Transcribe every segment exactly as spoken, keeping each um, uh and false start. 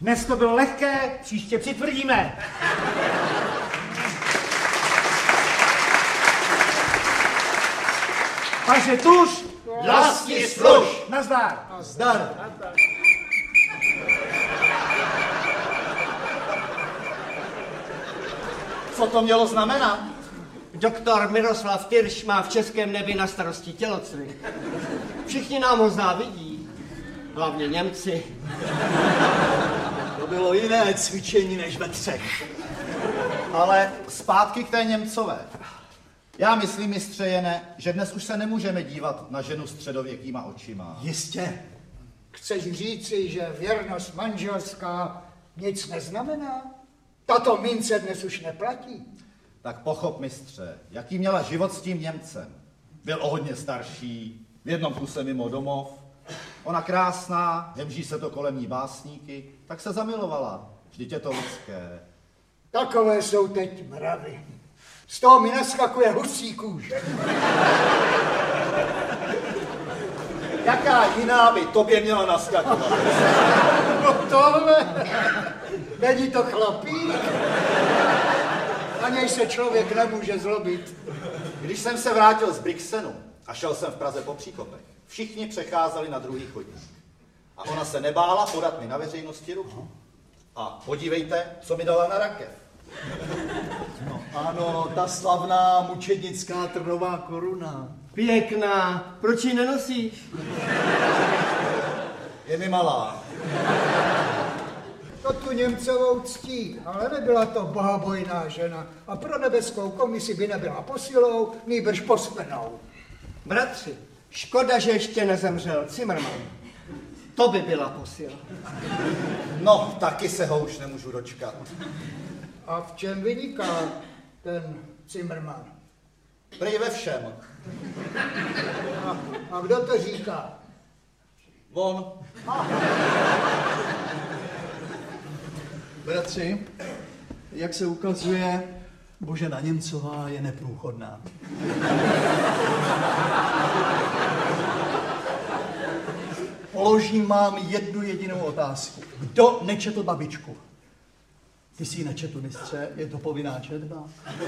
Dnes to bylo lehké, příště přitvrdíme. Paže tuž, Lasti služ. Nazdar. Nazdar. Co to mělo znamenat? Doktor Miroslav Tyrš má v českém nebi na starosti tělocvik. Všichni nám ho závidí. Hlavně Němci. To bylo jiné cvičení než ve třech. Ale zpátky k té Němcové. Já myslím, mistře Jene, že dnes už se nemůžeme dívat na ženu středověkýma očima. Jistě. Chceš říci, že věrnost manželská nic neznamená? Tato mince dnes už neplatí. Tak pochop, mistře, jaký měla život s tím Němcem. Byl o hodně starší, v jednom kuse mimo domov. Ona krásná, hemží se to kolem ní básníky, tak se zamilovala. Vždyť je to lidské. Takové jsou teď mravy. Z toho mi naskakuje husí kůže. Jaká jiná by tobě měla naskakovat? No tohle, není to chlapík? Na něj se člověk nemůže zlobit. Když jsem se vrátil z Brixenu a šel jsem v Praze po příkopech, všichni přecházeli na druhý chodník. A ona se nebála podat mi na veřejnosti ruku. A podívejte, co mi dala na rakev. No ano, ta slavná mučednická trnová koruna. Pěkná. Proč ji nenosíš? Je mi malá. To tu Němcovou ctí, ale nebyla to bohabojná žena a pro nebeskou komisi by nebyla posilou, nýbrž pospenou. Bratři, škoda, že ještě nezemřel Zimmermann. To by byla posila. No, taky se ho už nemůžu dočkat. A v čem vyniká ten Zimmermann? Prý ve všem. A, a kdo to říká? On. Bratři, jak se ukazuje, Božena Němcová je neprůchodná. Položím vám jednu jedinou otázku. Kdo nečetl Babičku? Ty jsi ji nečetl, mistře, je to povinná četba.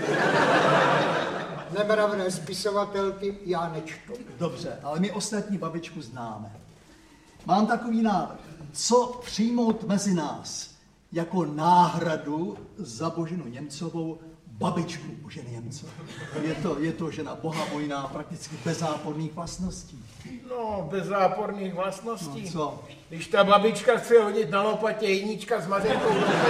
Nemravné spisovatelky já nečtu. Dobře, ale my ostatní Babičku známe. Mám takový návrh. Co přijmout mezi nás jako náhradu za Boženu Němcovou babičku Boženy Němcové? Je to, je to žena bohabojná, prakticky bez záporných vlastností. No, bez záporných vlastností. No, co? Když ta babička chce hodit na lopatě jiníčka s mařenkou.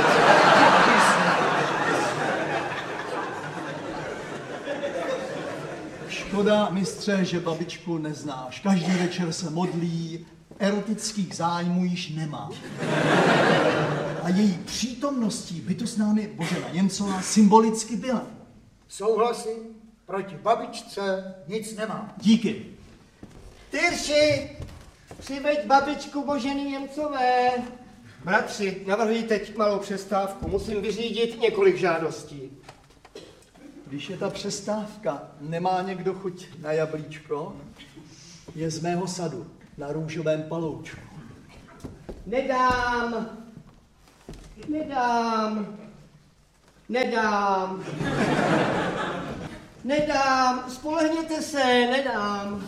Škoda, mistře, že babičku neznáš. Každý večer se modlí, erotických zájmů již nemá. A její přítomností by tu s námi Božena Němcová symbolicky byla. Souhlasím, proti babičce nic nemám. Díky. Tyrši, přiveď babičku Boženy Němcové. Bratři, navrhuji teď malou přestávku. Musím vyřídit několik žádostí. Když je ta přestávka, nemá někdo chuť na jablíčko? Je z mého sadu, na růžovém paloučku. Nedám. Nedám. Nedám. Nedám. Spolehněte se, nedám.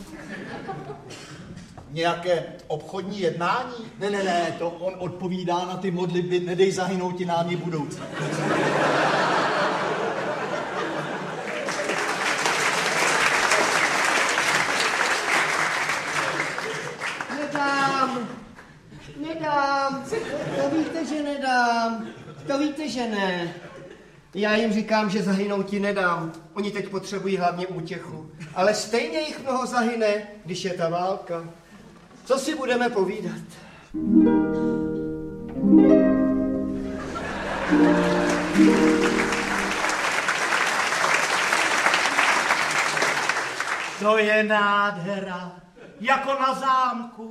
Nějaké obchodní jednání? Ne, ne, ne, to on odpovídá na ty modlitby, nedej zahynout ti námi budoucí. Nedám. Nedám. To víte, že nedám. To víte, že ne. Já jim říkám, že zahynout ti nedám. Oni teď potřebují hlavně útěchu. Ale stejně jich mnoho zahyne, když je ta válka. Co si budeme povídat? To je nádhera, jako na zámku.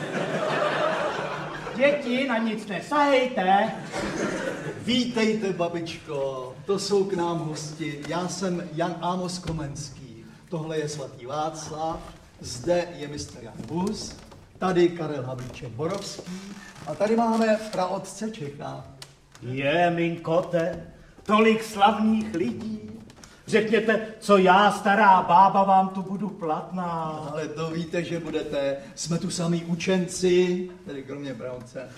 Děti, na nic nesahejte. Vítejte, babičko, to jsou k nám hosti. Já jsem Jan Amos Komenský. Tohle je svatý Václav, zde je mistr Jan Bus tady Karel Havlíček Borovský a tady máme praotce Čecha. Je, minkote, tolik slavných lidí. Řekněte, co já, stará bába, vám tu budu platná. Ale to víte, že budete. Jsme tu samý učenci, tedy kromě praotce.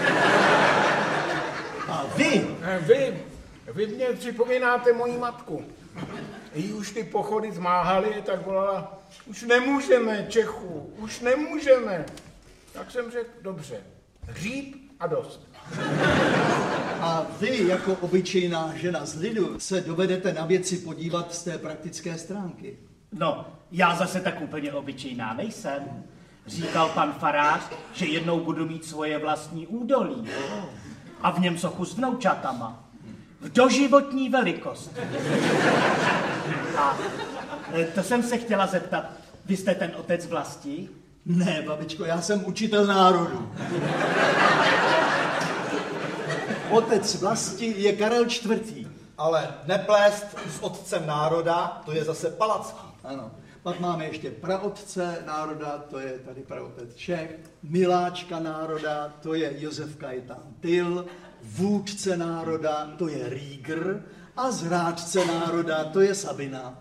A vy? Vy, vy mě připomínáte moji matku. Jí už ty pochody zmáhaly, tak volala, už nemůžeme, Čechu, už nemůžeme. Tak jsem řekl, dobře, hříb a dost. A vy, jako obyčejná žena z lidu, se dovedete na věci podívat z té praktické stránky. No, já zase tak úplně obyčejná nejsem. Říkal pan farář, že jednou budu mít svoje vlastní údolí. A v něm sochu s vnoučatama. V doživotní velikosti. A to jsem se chtěla zeptat, vy jste ten otec vlasti? Ne, babičko, já jsem učitel národu. Otec vlasti je Karel čtvrtý. Ale neplést s otcem národa, to je zase Palacký. Ano. Pak máme ještě praotce národa, to je tady praotec Čech, miláčka národa, to je Josef Kajetán Tyl, vůdce národa, to je Rýgr a zrádce národa, to je Sabina.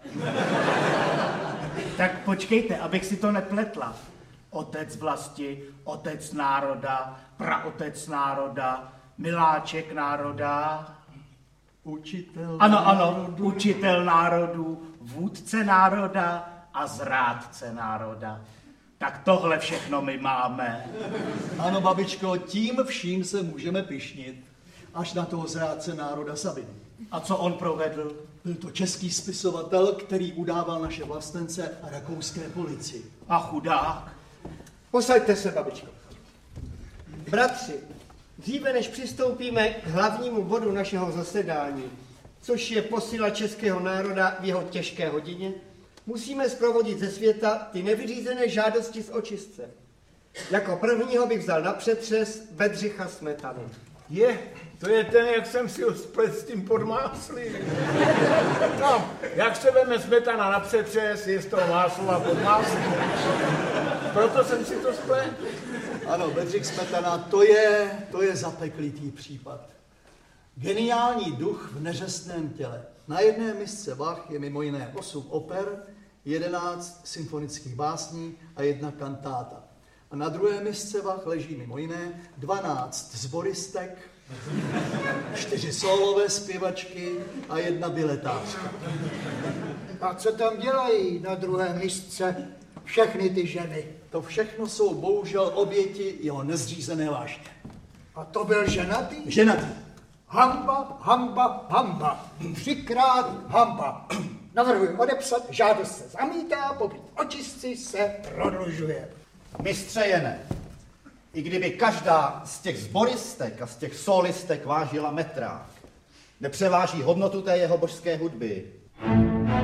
Tak počkejte, abych si to nepletla. Otec vlasti, otec národa, praotec národa, miláček národa. Učitel Ano, ano, národu. učitel národu, vůdce národa a zrádce národa. Tak tohle všechno my máme. Ano, babičko, tím vším se můžeme pyšnit, až na toho zrádce národa Sabiny. A co on provedl? Byl to český spisovatel, který udával naše vlastence rakouské policii. A chudák. Posaďte se, babičko. Bratři, dříve než přistoupíme k hlavnímu bodu našeho zasedání, což je posila českého národa v jeho těžké hodině, musíme zprovodit ze světa ty nevyřízené žádosti z očistce. Jako prvního bych vzal na přetřes Bedřicha Smetanu. Je, to je ten, jak jsem si ho splet s tím podmáslím. No, jak se veme smetana na přetřes, je z toho máslo a podmáslí. Proto jsem si to splet. Ano, Bedřich Smetana, to je, to je zapeklitý případ. Geniální duch v neřestném těle. Na jedné misce vah je mimo jiné osm oper, jedenáct symfonických básní a jedna kantáta. A na druhé misce vah leží mimo jiné dvanáct sboristek, čtyři sólové zpěvačky a jedna biletářka. A co tam dělají na druhé misce všechny ty ženy? To všechno jsou bohužel oběti jeho nezřízené vášně. A to byl ženatý? Ženatý. Hamba, hamba, hamba. Třikrát hamba. Navrhuji odepsat, žádost se zamítá, pobyt očistci se prodlužuje. Mistře Jene, i kdyby každá z těch sboristek a z těch solistek vážila metrák, nepřeváží hodnotu té jeho božské hudby.